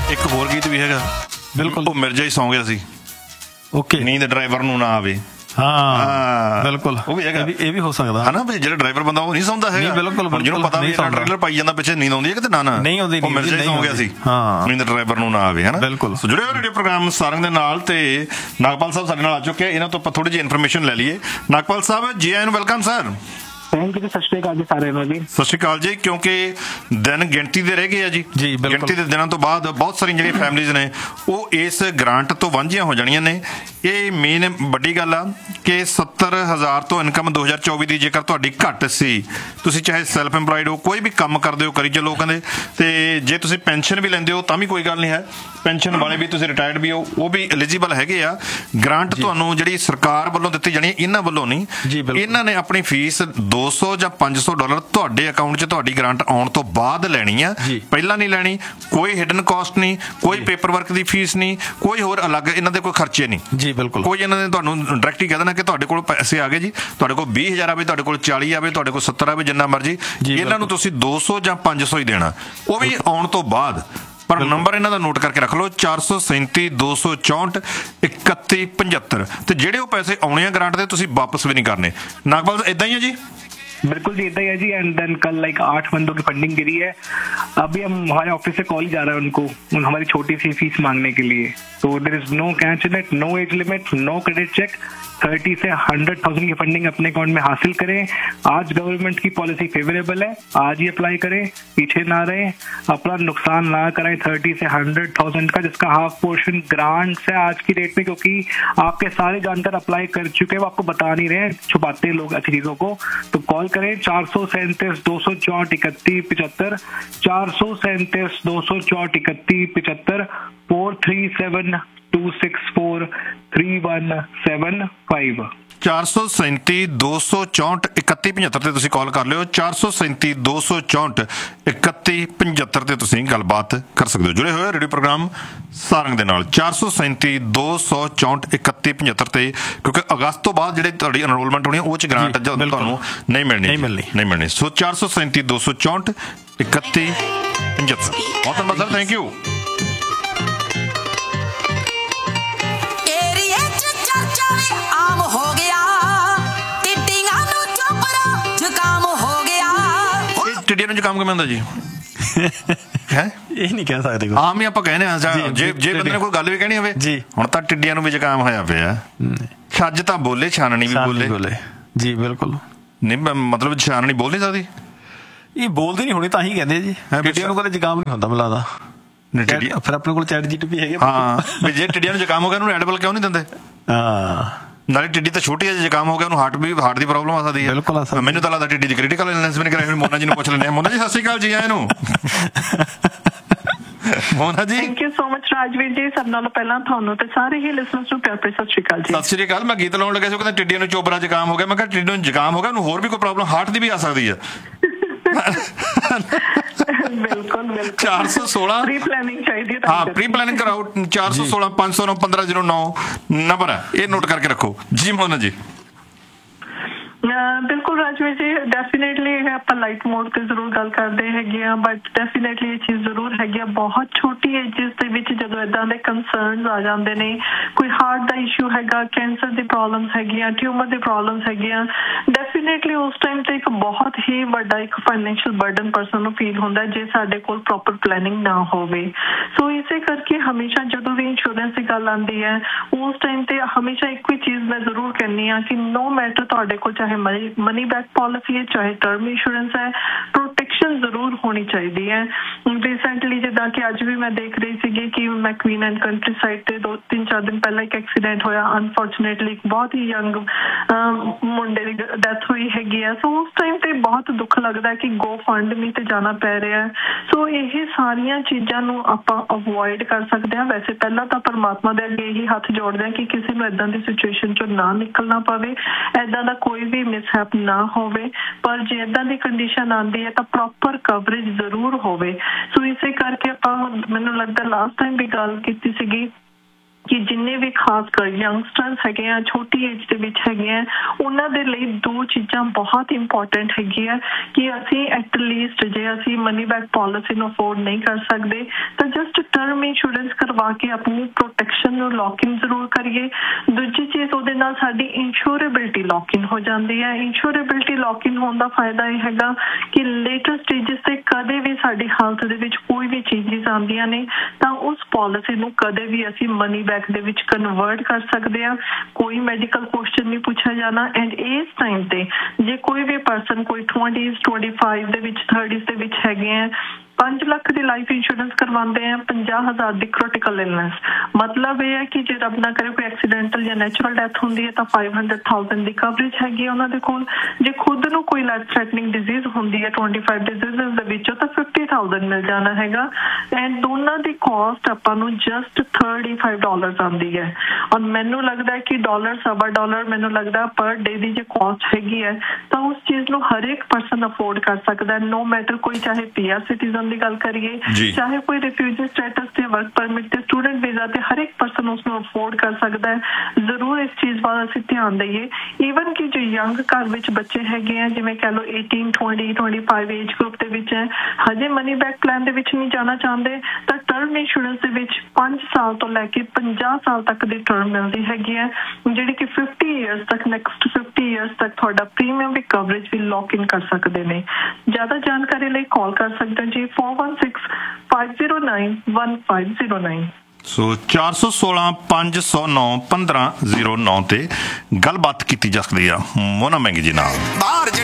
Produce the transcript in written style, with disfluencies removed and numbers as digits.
ਇੱਕ ਹੋਰ ਗੀਤ ਵੀ ਹੈਗਾ, ਬਿਲਕੁਲ, ਉਹ ਮਿਰਜ਼ਾ ਹੀ ਸੌਂ ਗਿਆ ਸੀ, ਓਕੇ, ਨੀਂਦ ਡਰਾਈਵਰ ਨੂੰ ਨਾ ਆਵੇ। ਹਾਂ ਬਿਲਕੁਲ, ਉਹ ਵੀ ਹੈਗਾ, ਇਹ ਵੀ ਹੋ ਸਕਦਾ ਹਨਾ ਵੀ ਜਿਹੜਾ ਡਰਾਈਵਰ ਬੰਦਾ ਉਹ ਨਹੀਂ ਸੌਂਦਾ ਹੈਗਾ। ਬਿਲਕੁਲ, ਜਿਹਨੂੰ ਪਤਾ ਵੀ ਟ੍ਰੇਲਰ ਪਾਈ ਜਾਂਦਾ ਪਿੱਛੇ ਨੀਂਦ ਆਉਂਦੀ ਹੈ ਕਿ ਨਾ ਨਹੀਂ ਆਉਂਦੀ, ਉਹ ਮਿਰਜ਼ਾ ਹੀ ਸੌਂ ਗਿਆ ਸੀ, ਨੀਂਦ ਡਰਾਈਵਰ ਨੂੰ ਨਾ ਆਵੇ, ਹਨਾ। ਬਿਲਕੁਲ ਜੁੜੇ ਹੋਏ ਰੇਡੀਓ ਪ੍ਰੋਗਰਾਮ ਸਾਰੰਗ ਦੇ ਨਾਲ, ਤੇ ਨਾਗਪਾਲ ਸਾਹਿਬ ਸਾਡੇ ਨਾਲ ਆ ਚੁੱਕੇ, ਇਹਨਾਂ ਤੋਂ ਆਪਾਂ ਥੋੜੀ ਜਿਹੀ ਇਨਫੋਰਮੇਸ਼ਨ ਲੈ ਲਈਏ। ਨਾਗਪਾਲ ਸਾਹਿਬ ਜੀ ਆਇਆਂ ਨੂੰ, ਵੈਲਕਮ ਸਰ। ਥੈਂਕ ਯੂ ਜੀ, ਸਤਿ ਸ਼੍ਰੀ ਅਕਾਲ ਜੀ ਸਾਰਿਆਂ ਨੂੰ। ਜੀ ਸਤਿ ਸ਼੍ਰੀ ਅਕਾਲ ਜੀ। ਕਿਉਂਕਿ ਦਿਨ ਗਿਣਤੀ ਦੇ ਰਹਿ ਗਏ ਆ ਜੀ, ਗਿਣਤੀ ਦੇ ਦਿਨਾਂ ਤੋਂ ਬਾਅਦ ਬਹੁਤ ਸਾਰੀਆਂ ਜਿਹੜੀਆਂ ਫੈਮਲੀਜ਼ ਨੇ ਉਹ ਇਸ ਗ੍ਰਾਂਟ ਤੋਂ ਵਾਂਝੀਆਂ ਹੋ ਜਾਣੀਆਂ ਨੇ। ਇਹ ਮੇਨ ਵੱਡੀ ਗੱਲ ਆ ਕਿ 70,000 ਤੋਂ ਇਨਕਮ 2024 ਦੀ ਜੇਕਰ ਤੁਹਾਡੀ ਘੱਟ ਸੀ, ਤੁਸੀਂ ਚਾਹੇ ਸੈਲਫ ਇੰਪਲਾਇਡ ਹੋ, ਕੋਈ ਵੀ ਕੰਮ ਕਰਦੇ ਹੋ, ਕਰੀ ਚੱਲੋ ਕਹਿੰਦੇ, ਤੇ ਜੇ ਤੁਸੀਂ ਪੈਨਸ਼ਨ ਵੀ ਲੈਂਦੇ ਹੋ ਤਾਂ ਵੀ ਕੋਈ ਗੱਲ ਨਹੀਂ ਹੈ, ਪੈਨਸ਼ਨ ਵਾਲੇ ਵੀ, ਤੁਸੀਂ ਰਿਟਾਇਰਡ ਵੀ ਹੋ, ਉਹ ਵੀ ਐਲੀਜੀਬਲ ਹੈਗੇ ਆ। ਗ੍ਰਾਂਟ ਤੁਹਾਨੂੰ ਜਿਹੜੀ ਸਰਕਾਰ ਵੱਲੋਂ ਦਿੱਤੀ ਜਾਣੀ, ਇਹਨਾਂ ਵੱਲੋਂ ਨਹੀਂ, ਇਹਨਾਂ ਨੇ ਆਪਣੀ ਫੀਸ $200 ਜਾਂ $500 ਤੁਹਾਡੇ ਅਕਾਊਂਟ 'ਚ ਤੁਹਾਡੀ ਗ੍ਰਾਂਟ ਆਉਣ ਤੋਂ ਬਾਅਦ ਲੈਣੀ ਆ, ਪਹਿਲਾਂ ਨਹੀਂ ਲੈਣੀ। ਕੋਈ ਹਿਡਨ ਕਾਸਟ ਨਹੀਂ, ਕੋਈ ਪੇਪਰ ਵਰਕ ਦੀ ਫੀਸ ਨਹੀਂ, ਕੋਈ ਹੋਰ ਅਲੱਗ ਇਹਨਾਂ ਦੇ ਕੋਈ ਖਰਚੇ ਨਹੀਂ ਜੀ। ਬਿਲਕੁਲ, ਕੋਈ ਇਹਨਾਂ ਨੇ ਤੁਹਾਨੂੰ ਡਾਇਰੈਕਟ ਹੀ ਕਹਿ ਦੇਣਾ ਕਿ ਤੁਹਾਡੇ ਕੋਲ ਪੈਸੇ ਆ ਗਏ ਜੀ, ਤੁਹਾਡੇ ਕੋਲ 20,000 ਆਵੇ, ਤੁਹਾਡੇ ਕੋਲ 40 ਆਵੇ, ਤੁਹਾਡੇ ਕੋਲ 70 ਆਵੇ, ਜਿੰਨਾ ਮਰਜ਼ੀ, ਇਹਨਾਂ ਨੂੰ ਤੁਸੀਂ 200 ਜਾਂ 500 ਹੀ ਦੇਣਾ, ਉਹ ਵੀ ਆਉਣ ਤੋਂ ਬਾਅਦ। ਪਰ ਨੰਬਰ ਇਹਨਾਂ ਦਾ ਨੋਟ ਕਰਕੇ ਰੱਖ ਲਓ, 437 264 31 75, ਤੇ ਜਿਹੜੇ ਉਹ ਪੈਸੇ ਆਉਣੇ ਆ ਗ੍ਰਾਂਟ ਦੇ, ਤੁਸੀਂ ਵਾਪਸ भी नहीं करने। नागपाल इदा ही है जी? बिल्कुल जी, इतना ही है जी। एंड देन कल 8 बंदों की फंडिंग गिरी है। अभी हम हमारे ऑफिस से कॉल जा रहा है उनको, हमारी छोटी सी फीस मांगने के लिए। तो there is no catch in it, no age limit, no credit check. 30 से 100,000 की फंडिंग अपने अकाउंट में हासिल करें। आज गवर्नमेंट की पॉलिसी फेवरेबल है, आज ही अप्लाई करें, पीछे ना रहे, अपना नुकसान ना कराएं। 30 से 100,000 का, जिसका हाफ पोर्शन ग्रांट है आज की डेट में, क्योंकि आपके सारे जानकार अप्लाई कर चुके हैं, वो आपको बता नहीं रहे, छुपाते लोग अच्छी चीजों को। तो कॉल करें 437 264 31 75, 437 264 31 75, 437 264 3175। 437 264 31 75 ਤੇ ਤੁਸੀਂ ਕਾਲ ਕਰ ਲਿਓ। 437 264 31 75 ਤੇ ਤੁਸੀਂ ਗੱਲਬਾਤ ਕਰ ਸਕਦੇ ਹੋ। ਜੁੜੇ ਹੋਏ ਰੇਡੀਓ ਪ੍ਰੋਗਰਾਮ ਸਾਰੰਗ ਦੇ ਨਾਲ 437 264 31 75 ਤੇ, ਕਿਉਂਕਿ ਅਗਸਤ ਤੋਂ ਬਾਅਦ ਜਿਹੜੇ ਤੁਹਾਡੀ ਐਨਰੋਲਮੈਂਟ ਹੋਣੀ ਉਹ 'ਚ ਗ੍ਰਾਂਟ ਤੁਹਾਨੂੰ ਨਹੀਂ ਮਿਲਣੀ। ਸੋ 437 264 31 75। ਬਹੁਤ ਧੰਨਵਾਦ ਸਰ, ਥੈਂਕ ਯੂ। ਟਿੱਡੀਆਂ ਨੂੰ ਜ਼ੁਕਾਮ ਕਿਵੇਂ ਹੁੰਦਾ ਜੀ? ਹੈ ਇਹ ਨਹੀਂ ਕਹਿ ਸਕਦੇ, ਆਮ ਹੀ ਆਪਾਂ ਕਹਿੰਦੇ ਹਾਂ। ਜੇ ਬੰਦੇ ਨੇ ਕੋਈ ਗੱਲ ਵੀ ਕਹਿਣੀ ਹੋਵੇ, ਹੁਣ ਤਾਂ ਟਿੱਡੀਆਂ ਨੂੰ ਵੀ ਜ਼ੁਕਾਮ ਹੋਇਆ ਪਿਆ। ਛੱਜ ਤਾਂ ਬੋਲੇ, ਛਾਨਣੀ ਵੀ ਬੋਲੇ ਜੀ। ਬਿਲਕੁਲ ਨਹੀਂ, ਮਤਲਬ ਛਾਨਣੀ ਬੋਲ ਨਹੀਂ ਸਕਦੀ, ਇਹ ਬੋਲਦੀ ਨਹੀਂ ਹੋਣੀ, ਤਾਂ ਹੀ ਕਹਿੰਦੇ ਜੀ ਟਿੱਡੀਆਂ ਨੂੰ ਕਦੇ ਜ਼ੁਕਾਮ ਨਹੀਂ ਹੁੰਦਾ ਮੈਨੂੰ ਲੱਗਦਾ। ਫਿਰ ਆਪਣੇ ਕੋਲ ਚੈਟ ਜੀਪੀਟੀ ਹੈਗੇ। ਹਾਂ, ਵੀ ਜੇ ਟਿੱਡੀਆਂ ਨੂੰ ਜ਼ੁਕਾਮ ਹੋ ਗਿਆ ਉਹਨੂੰ ਐਡਬਲ ਕਿਉਂ ਨਹੀਂ ਦਿੰਦੇ? ਨਾਲੇ ਟਿੱਡੀ ਤਾਂ ਛੋਟੀ ਹੈ, ਜੇ ਜ਼ੁਕਾਮ ਹੋ ਗਿਆ ਉਹਨੂੰ ਹਾਰਟ ਦੀ ਪ੍ਰੋਬਲਮ ਆ ਸਕਦੀ ਹੈ। ਬਿਲਕੁਲ, ਮੈਨੂੰ ਤਾਂ ਲੱਗਦਾ ਟਿੱਡੀ ਦੀ ਕ੍ਰਿਟੀਕਲ ਇਲਨੈਸ ਵੀ ਨਹੀਂ ਕਰਾਈ। ਮੋਨਾ ਜੀ ਨੂੰ ਪੁੱਛ ਲੈਂਦੇ ਹਾਂ। ਮੋਨਾ ਜੀ ਸਤਿ ਸ਼੍ਰੀ ਅਕਾਲ ਜੀ, ਆਏ ਨੂੰ। ਮੋਨਾ ਜੀ, thank you so much Rajveer ਜੀ। ਸਭ ਨਾਲੋਂ ਪਹਿਲਾਂ ਤੁਹਾਨੂੰ ਤੇ ਸਾਰੇ ਹੀ ਲਿਸਨਰਸ ਨੂੰ ਪਿਆਰ ਭਰੀ ਸਤਿ ਸ਼੍ਰੀ ਅਕਾਲ ਜੀ। ਸਤਿ ਸ਼੍ਰੀ ਅਕਾਲ। ਮੈਂ ਗੀਤ ਲਾਉਣ ਲੱਗਿਆ ਸੀ, ਕਹਿੰਦਾ ਟਿੱਡੀਆਂ ਨੂੰ ਚੋਬਰਾ ਜ਼ੁਕਾਮ ਹੋ ਗਿਆ। ਮੈਂ ਕਿਹਾ ਟਿੱਡੀ ਨੂੰ ਜ਼ੁਕਾਮ ਹੋ ਗਿਆ, ਉਹਨੂੰ ਹੋਰ ਵੀ ਕੋਈ ਪ੍ਰੋਬਲਮ ਹਾਰਟ ਦੀ ਵੀ ਆ ਸਕਦੀ ਹੈ। ਬਿਲਕੁਲ 416 ਪ੍ਰੀ ਪਲੈਨਿੰਗ ਚਾਹੀਦੀ ਹੈ। ਹਾਂ, ਪ੍ਰੀ ਪਲੈਨਿੰਗ ਕਰਾਓ। 416 509 1509 ਨੰਬਰ ਹੈ, ਇਹ ਨੋਟ ਕਰਕੇ ਰੱਖੋ ਜੀ। ਮੋਨਾ ਜੀ, ਬਿਲਕੁਲ ਰਾਜਵੀਰ ਜੀ, ਡੈਫੀਨੇਟਲੀ ਇਹ ਆਪਾਂ ਲਾਈਟ ਮੋਡ ਤੇ ਜ਼ਰੂਰ ਗੱਲ ਕਰਦੇ ਹੈਗੇ ਆ, ਬਟ ਡੈਫੀਨੇਟਲੀ ਇਹ ਚੀਜ਼ ਜ਼ਰੂਰ ਹੈਗੀ ਆ। ਬਹੁਤ ਛੋਟੀ ਏਜਿਸ ਦੇ ਵਿੱਚ ਜਦੋਂ ਏਦਾਂ ਦੇ ਕੰਸਰਨਸ ਆ ਜਾਂਦੇ ਨੇ, ਕੋਈ ਹਾਰਟ ਦਾ ਇਸ਼ੂ ਹੈਗਾ, ਕੈਂਸਰ ਦੀ ਪ੍ਰੋਬਲਮਸ ਹੈਗੀਆਂ, ਟਿਊਮਰ ਦੀ ਪ੍ਰੋਬਲਮਸ ਹੈਗੀਆਂ, ਡੈਫੀਨੇਟਲੀ ਉਸ ਟਾਈਮ ਤੇ ਇੱਕ ਬਹੁਤ ਹੀ ਵੱਡਾ ਇੱਕ ਫਾਈਨੈਂਸ਼ੀਅਲ ਬਰਡਨ ਪਰਸਨ ਨੂੰ ਫੀਲ ਹੁੰਦਾ ਜੇ ਸਾਡੇ ਕੋਲ ਪ੍ਰੋਪਰ ਪਲੈਨਿੰਗ ਨਾ ਹੋਵੇ। ਸੋ ਇਸੇ ਕਰਕੇ ਹਮੇਸ਼ਾ ਜਦੋਂ ਵੀ ਇੰਸ਼ੋਰੈਂਸ ਦੀ ਗੱਲ ਆਉਂਦੀ ਹੈ, ਉਸ ਟਾਈਮ ਤੇ ਹਮੇਸ਼ਾ ਇੱਕੋ ਹੀ ਚੀਜ਼ ਮੈਂ ਜ਼ਰੂਰ ਕਹਿੰਦੀ ਹਾਂ ਕਿ ਨੋ ਮੈਟਰ ਤੁਹਾਡੇ ਕੋਲ ਚਾਹੇ ਮਨੀ ਬੈਕ ਪॉलिसी है, चाहे टर्म इंश्योरेंस है, प्रोटेक्शन जरूर होनी चाहिए है। रिसेंटली जिदा कि अज भी मैं देख रही थी कि मैं क्वीन एंड कंट्री साइड से 2-3-4 दिन पहले एक एक्सीडेंट होया। अनफॉर्चुनेटली एक बहुत ही यंग मुंडे की डेथ हुई हैगी है। सो उस टाइम ते बहुत दुख लगता है कि गो फंड मी ते जाना पै रहा है। सो ये सारिया चीज़ों नूं आपां अवॉइड कर सकते हैं। वैसे पहला तो परमात्मा दे अगे यही हथ जोड़ते हैं कि किसी नूं इदां दी सिचुएशन चों ना निकलना पवे, इदां दा कोई भी मिसहैप ना होवे। पर जे इदां दी कंडीशन आंदी है तो प्रॉपर कवरेज जरूर होवे। सो इसे करके आपां मैनूं लगदा लास्ट टाइम भी गल कीती सीगी ਕਿ ਜਿੰਨੇ ਵੀ ਖਾਸ ਕਰ ਯੰਗਸਟਰਸ ਹੈਗੇ ਆ, ਛੋਟੀ ਏਜ ਦੇ ਵਿੱਚ ਹੈਗੇ ਆ, ਉਹਨਾਂ ਦੇ ਲਈ ਦੋ ਚੀਜ਼ਾਂ ਬਹੁਤ ਇੰਪੋਰਟੈਂਟ ਹੈਗੀਆਂ ਕਿ ਅਸੀਂ ਐਟਲੀਸਟ ਜੇ ਅਸੀਂ ਮਨੀ ਬੈਕ ਪਾਲਿਸੀ ਨੂੰ ਅਫੋਰਡ ਨਹੀਂ ਕਰ ਸਕਦੇ ਤਾਂ ਜਸਟ ਟਰਮ ਇੰਸ਼ੋਰੈਂਸ ਕਰਵਾ ਕੇ ਆਪਣੀ ਪ੍ਰੋਟੈਕਸ਼ਨ ਨੂੰ ਲੌਕ ਇਨ ਜ਼ਰੂਰ ਕਰੀਏ। ਦੂਜੀ ਚੀਜ਼, ਉਹਦੇ ਨਾਲ ਸਾਡੀ ਇੰਸ਼ੋਰੇਬਿਲਟੀ ਲੌਕ ਇਨ ਹੋ ਜਾਂਦੀ ਹੈ। ਇੰਸ਼ੋਰੇਬਿਲਟੀ ਲੌਕ ਇਨ ਹੋਣ ਦਾ ਫਾਇਦਾ ਇਹ ਹੈਗਾ ਕਿ ਲੇਟਰ ਸਟੇਜਸ ਤੇ ਕਦੇ ਵੀ ਸਾਡੀ ਹਾਲਤ ਦੇ ਵਿੱਚ ਕੋਈ ਵੀ ਚੇਂਜਸ ਆਉਂਦੀਆਂ ਨੇ ਤਾਂ ਉਸ ਪਾਲਿਸੀ ਨੂੰ ਕਦੇ ਵੀ ਅਸੀਂ ਮਨੀ ਬੈਕ ਦੇ ਵਿੱਚ ਕਨਵਰਟ ਕਰ ਸਕਦੇ ਆ। ਕੋਈ ਮੈਡੀਕਲ ਕੁਐਸਚਨ ਨਹੀਂ ਪੁੱਛਿਆ ਜਾਣਾ। ਐਂਡ ਇਸ ਟਾਈਮ ਤੇ ਜੇ ਕੋਈ ਵੀ ਪਰਸਨ ਕੋਈ 20s 25 ਦੇ ਵਿੱਚ 30s ਦੇ ਵਿੱਚ ਹੈਗੇ ਆ, 5 ਲੱਖ ਦੀ ਲਾਈਫ ਇੰਸ਼ੋਰੈਂਸ ਕਰਵਾਉਂਦੇ ਆ, 50,000 ਦੀ ਕ੍ਰਿਟੀਕਲ ਇਲਨੈਸ। ਮਤਲਬ ਇਹ ਹੈ ਕਿ ਜੇ ਰੱਬ ਨਾ ਕਰੇ ਕੋਈ ਐਕਸੀਡੈਂਟਲ ਜਾਂ ਨੈਚੁਰਲ ਡੈਥ ਹੁੰਦੀ ਹੈ ਤਾਂ 500,000 ਦੀ ਕਵਰੇਜ ਹੈਗੀ ਹੈ ਉਹਨਾਂ ਦੇ ਕੋਲ। ਜੇ ਖੁਦ ਨੂੰ ਕੋਈ ਲਾਈਫ ਥ੍ਰੈਟਨਿੰਗ ਡਿਜ਼ੀਜ਼ ਹੁੰਦੀ ਹੈ 25 ਡਿਜ਼ੀਜ਼ ਦੇ ਵਿੱਚੋਂ ਤਾਂ 50,000 ਮਿਲ ਜਾਣਾ ਹੈਗਾ। ਐਂਡ ਦੋਨਾਂ ਦੀ ਕਾਸਟ ਆਪਾਂ ਨੂੰ ਜਸਟ $35 ਆਉਂਦੀ ਹੈ। ਔਰ ਮੈਨੂੰ ਲੱਗਦਾ ਹੈ ਕਿ $1.25 ਮੈਨੂੰ ਲੱਗਦਾ ਪਰ ਡੇ ਦੀ ਜੇ ਕਾਸਟ ਹੈਗੀ ਹੈ ਤਾਂ ਉਸ ਚੀਜ਼ ਨੂੰ ਹਰੇਕ ਪਰਸਨ ਅਫੋਰਡ ਕਰ ਸਕਦਾ ਹੈ, ਨੋ ਮੈਟਰ ਕੋਈ ਚਾਹੇ PR ਸਿਟੀਜ਼ਨ ਦੀ ਗੱਲ ਕਰੀਏ, ਚਾਹੇ ਕੋਈ ਰਿਫਿਊਜੀ ਸਟੇਟਸ ਤੇ ਵਰਕ ਪਰਮਿਟ ਤੇ ਸਟੂਡੈਂਟ ਵੀਜ਼ਾ ਤੇ ਹਰ ਇੱਕ ਪਰਸਨ ਉਸ ਨੂੰ ਅਫੋਰਡ ਕਰ ਸਕਦਾ ਹੈ। ਜ਼ਰੂਰ ਇਸ ਚੀਜ਼ ਵੱਲ ਅਸੀਂ ਧਿਆਨ ਦਈਏ। ਈਵਨ ਕਿ ਜੋ ਯੰਗ ਘਰ ਵਿੱਚ ਬੱਚੇ ਹੈਗੇ ਆ, ਜਿਵੇਂ ਕਹਿ ਲਓ 18, 20, 25 ਏਜ ਗਰੁੱਪ ਦੇ ਵਿੱਚ ਹੈ, ਹਜੇ ਮਨੀ ਬੈਕ ਪਲਾਨ ਦੇ ਵਿੱਚ ਨਹੀਂ ਜਾਣਾ ਚਾਹੁੰਦੇ ਤਾਂ ਟਰਮ ਇੰਸ਼ੋਰੈਂਸ ਦੇ ਵਿੱਚ 5 ਸਾਲ ਤੋਂ ਲੈ ਕੇ 50 ਸਾਲ ਤੱਕ ਦੀ ਟਰਮ ਮਿਲਦੀ ਹੈਗੀ ਹੈ, ਜਿਹੜੀ ਕਿ 50 ਇਅਰਸ ਤੱਕ, ਨੈਕਸਟ 50 ਇਅਰਸ ਤੱਕ ਤੁਹਾਡਾ ਪ੍ਰੀਮੀਅਮ ਵੀ ਕਵਰੇਜ ਵੀ ਲੌਕ ਇਨ ਕਰ ਸਕਦੇ ਨੇ। ਜ਼ਿਆਦਾ ਜਾਣਕਾਰੀ ਲਈ ਕਾਲ ਕਰ ਸਕਦੇ ਹੋ ਜੀ 416-509-1509। ਸੋ 416-509-1509 ਤੇ ਗੱਲਬਾਤ ਕੀਤੀ ਜਾ ਸਕਦੀ ਆ ਮੋਨਾ ਮਹਿੰਗੀ ਜੀ ਨਾਲ।